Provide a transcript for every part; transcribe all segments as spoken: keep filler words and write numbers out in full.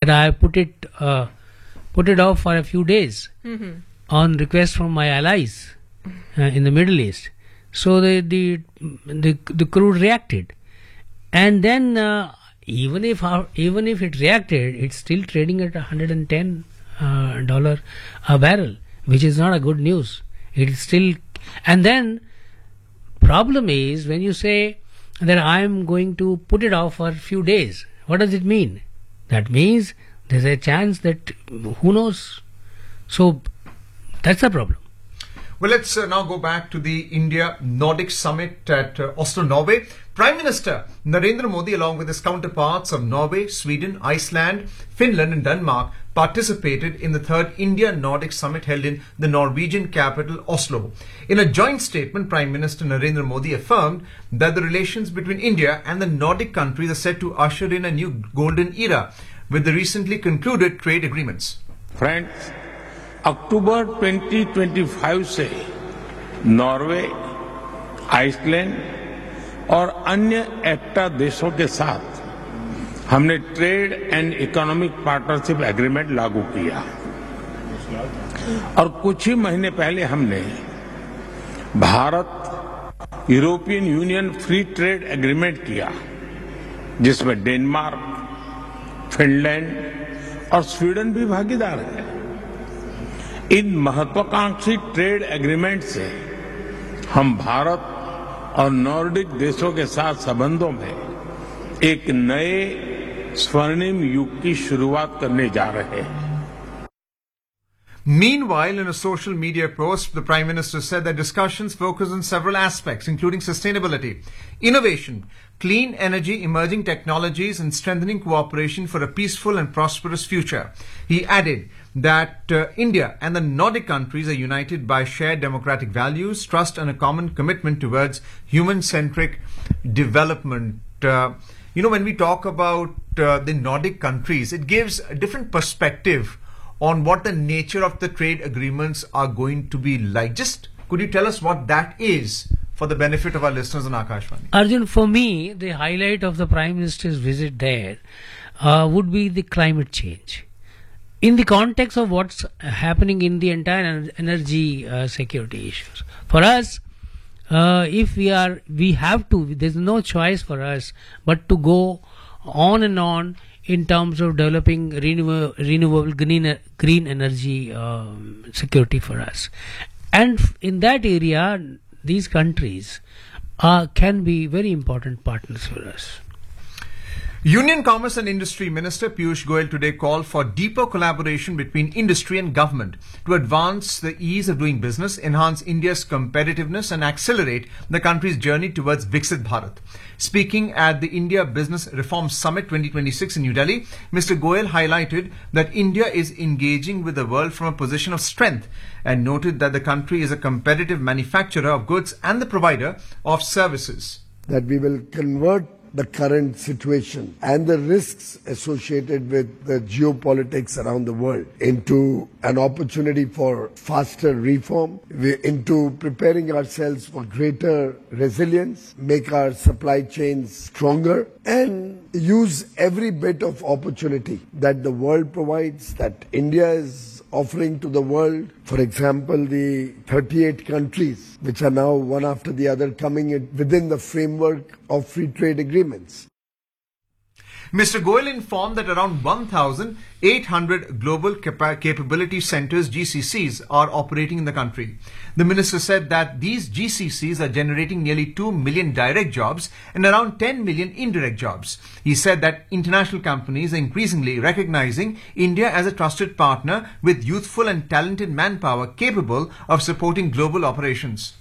that I put it uh, put it off for a few days mm-hmm. on request from my allies uh, in the Middle East. So the the the, the crude reacted, and then uh, even if our, even if it reacted, it's still trading at one hundred ten uh, dollar a barrel, which is not a good news. It is still, and then problem is when you say that I am going to put it off for a few days. What does it mean? That means there's a chance that who knows. So that's the problem. Well, let's uh, now go back to the India Nordic Summit at uh, Oslo, Norway. Prime Minister Narendra Modi, along with his counterparts of Norway, Sweden, Iceland, Finland and Denmark, participated in the third India Nordic Summit held in the Norwegian capital, Oslo. In a joint statement, Prime Minister Narendra Modi affirmed that the relations between India and the Nordic countries are set to usher in a new golden era with the recently concluded trade agreements. Friends, October twenty twenty-five से Norway, Iceland और अन्य एक्टा देशों के साथ हमने trade and economic partnership agreement लागू किया और कुछ ही महीने पहले हमने Bharat European union free trade agreement किया, जिसमें डेनमार्क, फिनलैंड और स्वीडन भी भागीदार है। इन महत्वाकांक्षी ट्रेड एग्रीमेंट से हम भारत और नॉर्डिक देशों के साथ संबंधों में एक नए स्वर्णिम युग की शुरुआत करने जा रहे हैं। Meanwhile, in a social media post, the Prime Minister said that discussions focus on several aspects, including sustainability, innovation, clean energy, emerging technologies, and strengthening cooperation for a peaceful and prosperous future. He added that uh, India and the Nordic countries are united by shared democratic values, trust, and a common commitment towards human-centric development. Uh, you know, when we talk about uh, the Nordic countries, it gives a different perspective on what the nature of the trade agreements are going to be like. Just could you tell us what that is for the benefit of our listeners on Akashvani? Arjun, for me, the highlight of the Prime Minister's visit there uh, would be the climate change. In the context of what's happening in the entire energy uh, security issues. For us, uh, if we are, we have to, there's no choice for us but to go on and on in terms of developing renewable, renewable green, green energy um, security for us. And in that area, these countries uh, can be very important partners for us. Union Commerce and Industry Minister Piyush Goyal today called for deeper collaboration between industry and government to advance the ease of doing business, enhance India's competitiveness and accelerate the country's journey towards Viksit Bharat. Speaking at the India Business Reform Summit twenty twenty-six in New Delhi, Mister Goyal highlighted that India is engaging with the world from a position of strength and noted that the country is a competitive manufacturer of goods and the provider of services. That we will convert the current situation and the risks associated with the geopolitics around the world into an opportunity for faster reform, into preparing ourselves for greater resilience, make our supply chains stronger, and use every bit of opportunity that the world provides, that India is offering to the world. For example, the thirty-eight countries which are now one after the other coming in within the framework of free trade agreements. Mister Goyal informed that around one thousand eight hundred global capa- capability centers, G C Cs, are operating in the country. The minister said that these G C Cs are generating nearly two million direct jobs and around ten million indirect jobs. He said that international companies are increasingly recognizing India as a trusted partner with youthful and talented manpower capable of supporting global operations.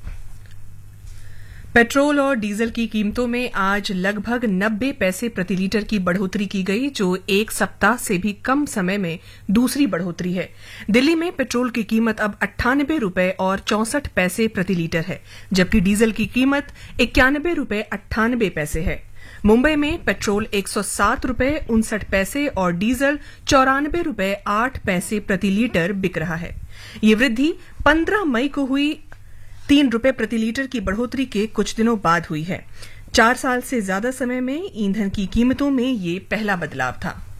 Petrol और diesel की कीमतों में आज लगभग नब्बे पैसे प्रति litre की बढ़ोतरी की गई, जो एक सप्ताह से भी कम समय में दूसरी बढ़ोतरी है। दिल्ली में पेट्रोल की कीमत अब अट्ठानबे रुपए और चौसठ पैसे प्रति लीटर है, जबकि डीजल की कीमत इक्यानबे रुपए अट्ठानबे पैसे है। मुंबई में पेट्रोल एक सौ सात रुपए उनसठ पैसे और डीजल चौरानबे रुपए आठ पैसे प्रति लीटर बिक रहा है। ये वृद्धि पंद्रह मई को हुई तीन रुपए प्रति लीटर की बढ़ोतरी के कुछ दिनों बाद हुई है। चार साल से ज्यादा समय में ईंधन की कीमतों में ये पहला बदलाव था।